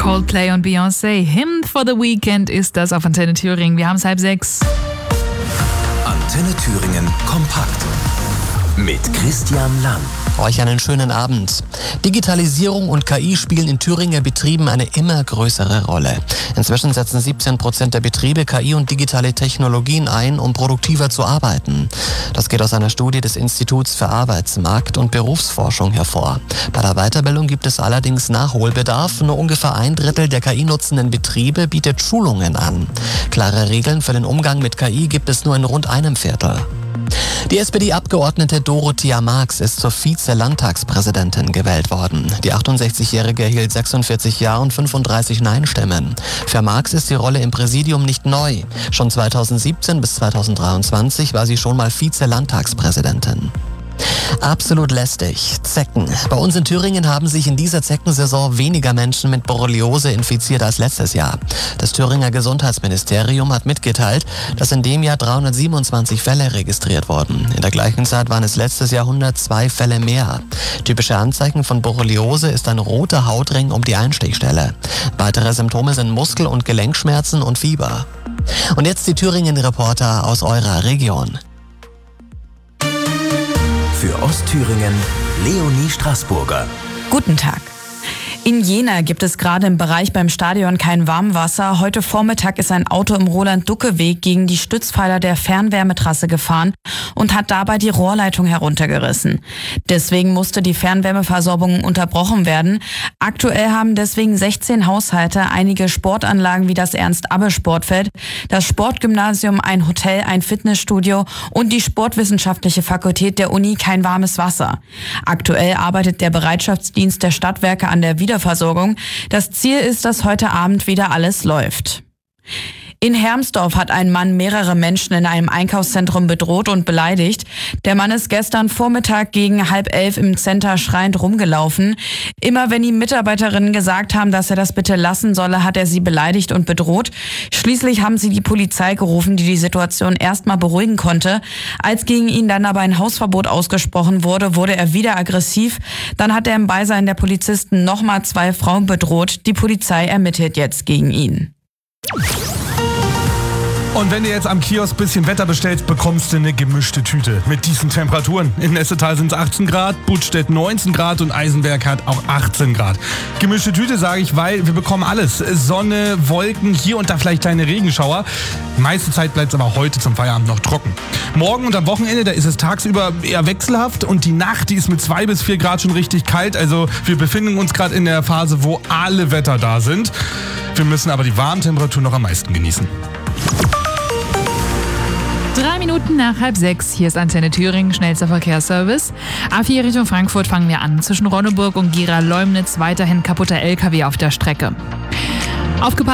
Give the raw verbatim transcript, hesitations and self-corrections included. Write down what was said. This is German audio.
Coldplay und Beyoncé. Hymn for the Weekend ist das auf Antenne Thüringen. Wir haben es halb sechs. Antenne Thüringen kompakt mit Christian Lang. Euch einen schönen Abend. Digitalisierung und K I spielen in Thüringer Betrieben eine immer größere Rolle. Inzwischen setzen siebzehn Prozent der Betriebe K I und digitale Technologien ein, um produktiver zu arbeiten. Das geht aus einer Studie des Instituts für Arbeitsmarkt und Berufsforschung hervor. Bei der Weiterbildung gibt es allerdings Nachholbedarf. Nur ungefähr ein Drittel der K I-nutzenden Betriebe bietet Schulungen an. Klare Regeln für den Umgang mit K I gibt es nur in rund einem Viertel. Die S P D-Abgeordnete Dorothea Marx ist zur Vize-Landtagspräsidentin gewählt worden. Die achtundsechzigjährige erhielt sechsundvierzig Ja und fünfunddreißig Nein-Stimmen. Für Marx ist die Rolle im Präsidium nicht neu. Schon zweitausendsiebzehn bis zweitausenddreiundzwanzig war sie schon mal Vize-Landtagspräsidentin. Absolut lästig. Zecken. Bei uns in Thüringen haben sich in dieser Zeckensaison weniger Menschen mit Borreliose infiziert als letztes Jahr. Das Thüringer Gesundheitsministerium hat mitgeteilt, dass in dem Jahr dreihundertsiebenundzwanzig Fälle registriert wurden. In der gleichen Zeit waren es letztes Jahr hundertzwei Fälle mehr. Typische Anzeichen von Borreliose ist ein roter Hautring um die Einstichstelle. Weitere Symptome sind Muskel- und Gelenkschmerzen und Fieber. Und jetzt die Thüringen-Reporter aus eurer Region. Für Ostthüringen Leonie Straßburger. Guten Tag. In Jena gibt es gerade im Bereich beim Stadion kein Warmwasser. Heute Vormittag ist ein Auto im Roland-Ducke-Weg gegen die Stützpfeiler der Fernwärmetrasse gefahren und hat dabei die Rohrleitung heruntergerissen. Deswegen musste die Fernwärmeversorgung unterbrochen werden. Aktuell haben deswegen sechzehn Haushalte einige Sportanlagen wie das Ernst-Abbe-Sportfeld, das Sportgymnasium, ein Hotel, ein Fitnessstudio und die Sportwissenschaftliche Fakultät der Uni kein warmes Wasser. Aktuell arbeitet der Bereitschaftsdienst der Stadtwerke an der Wiederversorgung. Das Ziel ist, dass heute Abend wieder alles läuft. In Hermsdorf hat ein Mann mehrere Menschen in einem Einkaufszentrum bedroht und beleidigt. Der Mann ist gestern Vormittag gegen halb elf im Center schreiend rumgelaufen. Immer wenn ihm Mitarbeiterinnen gesagt haben, dass er das bitte lassen solle, hat er sie beleidigt und bedroht. Schließlich haben sie die Polizei gerufen, die die Situation erstmal beruhigen konnte. Als gegen ihn dann aber ein Hausverbot ausgesprochen wurde, wurde er wieder aggressiv. Dann hat er im Beisein der Polizisten nochmal zwei Frauen bedroht. Die Polizei ermittelt jetzt gegen ihn. Und wenn du jetzt am Kiosk ein bisschen Wetter bestellst, bekommst du eine gemischte Tüte mit diesen Temperaturen. In Nessetal sind es achtzehn Grad, Budstedt neunzehn Grad und Eisenberg hat auch achtzehn Grad. Gemischte Tüte sage ich, weil wir bekommen alles. Sonne, Wolken, hier und da vielleicht kleine Regenschauer. Die meiste Zeit bleibt es aber heute zum Feierabend noch trocken. Morgen und am Wochenende, da ist es tagsüber eher wechselhaft und die Nacht, die ist mit zwei bis vier Grad schon richtig kalt. Also wir befinden uns gerade in der Phase, wo alle Wetter da sind. Wir müssen aber die warmen Temperaturen noch am meisten genießen. Drei Minuten nach halb sechs. Hier ist Antenne Thüringen, schnellster Verkehrsservice. A vier Richtung Frankfurt fangen wir an. Zwischen Ronneburg und Gera-Leumnitz weiterhin kaputter L K W auf der Strecke. Aufgepasst!